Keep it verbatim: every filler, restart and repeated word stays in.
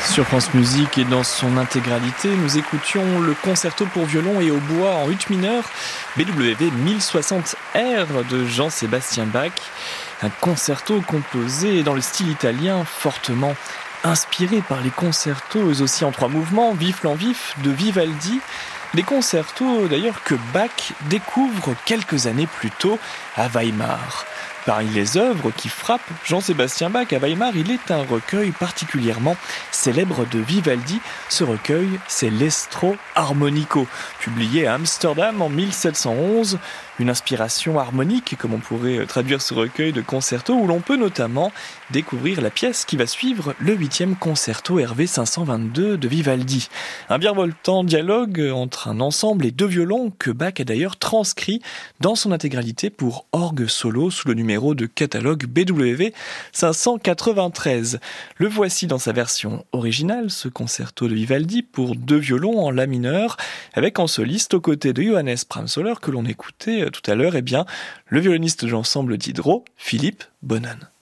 Sur France Musique et dans son intégralité, nous écoutions le concerto pour violon et hautbois en ut mineur B W V mille soixante R de Jean-Sébastien Bach. Un concerto composé dans le style italien fortement inspiré par les concertos aussi en trois mouvements, vif l'en vif de Vivaldi. Des concertos d'ailleurs que Bach découvre quelques années plus tôt à Weimar. Parmi les œuvres qui frappent Jean-Sébastien Bach à Weimar, il est un recueil particulièrement célèbre de Vivaldi. Ce recueil, c'est l'Estro Armonico, publié à Amsterdam en mille sept cent onze. Une inspiration harmonique, comme on pourrait traduire ce recueil de concertos, où l'on peut notamment découvrir la pièce qui va suivre le huitième concerto R V cinq cent vingt-deux de Vivaldi. Un virevoltant dialogue entre un ensemble et deux violons que Bach a d'ailleurs transcrit dans son intégralité pour orgue solo sous le numéro de catalogue B W V cinq cent quatre-vingt-treize. Le voici dans sa version originale, ce concerto de Vivaldi pour deux violons en la mineur, avec en soliste aux côtés de Johannes Pramsoller que l'on écoutait tout à l'heure, eh bien, le violoniste d'ensemble d'Hydro, Philippe Bonnen.